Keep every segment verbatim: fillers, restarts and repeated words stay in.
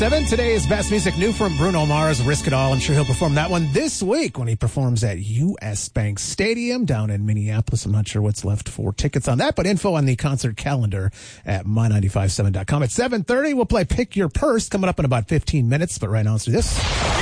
Seven, today's best music, new from Bruno Mars, Risk It All. I'm sure he'll perform that one this week when he performs at U S Bank Stadium down in Minneapolis. I'm not sure what's left for tickets on that, but info on the concert calendar at my nine five seven dot com. At seven thirty, we'll play Pick Your Purse coming up in about fifteen minutes, but right now let's do this.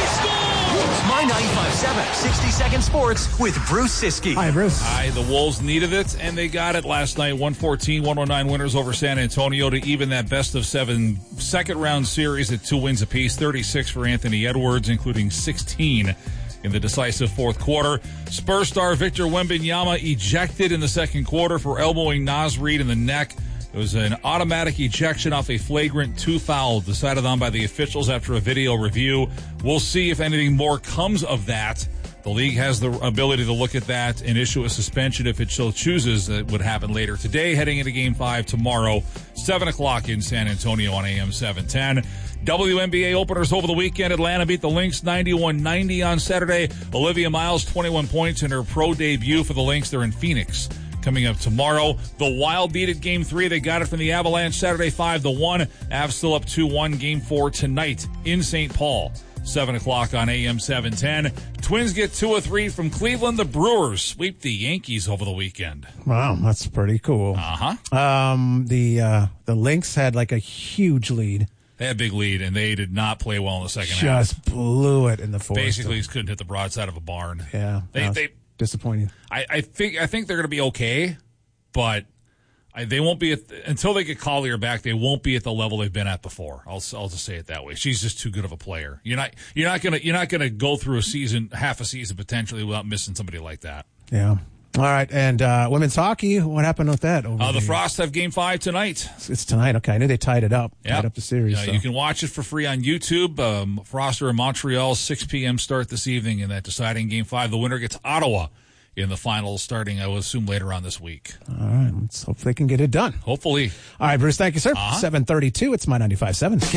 It's My ninety-five seven, sixty second Sports with Bruce Siskey. Hi, Bruce. Hi, the Wolves needed it, and they got it last night. one fourteen one oh nine winners over San Antonio to even that best of seven second-round series at two wins apiece. thirty-six for Anthony Edwards, including sixteen in the decisive fourth quarter. Spurs star Victor Wembanyama ejected in the second quarter for elbowing Naz Reid in the neck. It was an automatic ejection off a flagrant two foul decided on by the officials after a video review. We'll see if anything more comes of that. The league has the ability to look at that and issue a suspension if it so chooses. That would happen later today, heading into Game five tomorrow, seven o'clock in San Antonio on A M seven ten. W N B A openers over the weekend. Atlanta beat the Lynx ninety-one ninety on Saturday. Olivia Miles, twenty-one points in her pro debut for the Lynx. They're in Phoenix. Coming up tomorrow, the Wild beat it Game three. They got it from the Avalanche Saturday five to one. Avs still up two one. Game four tonight in Saint Paul. seven o'clock on A M seven ten. Twins get two or three from Cleveland. The Brewers sweep the Yankees over the weekend. Wow, that's pretty cool. Uh-huh. Um, the, uh, the Lynx had like a huge lead. They had a big lead, and they did not play well in the second half. Just blew it in the fourth. Basically, just couldn't hit the broadside of a barn. Yeah. They, no, they disappointing. I, I think I think they're going to be okay, but I, they won't be at, until they get Collier back. They won't be at the level they've been at before. I'll I'll just say it that way. She's just too good of a player. You're not you're not gonna you're not gonna go through a season, half a season potentially, without missing somebody like that. Yeah. All right, and uh, women's hockey, what happened with that? Over Uh, the the, Frost have Game Five tonight. It's tonight. Okay, I knew they tied it up. Yep. Tied up the series. Yeah, so. you can watch it for free on YouTube. Um, Frost are in Montreal, six p.m. start this evening in that deciding Game Five. The winner gets Ottawa in the finals starting, I would assume, later on this week. All right, let's hope they can get it done. Hopefully. All right, Bruce, thank you, sir. Uh-huh. seven thirty-two, it's My ninety-five seven.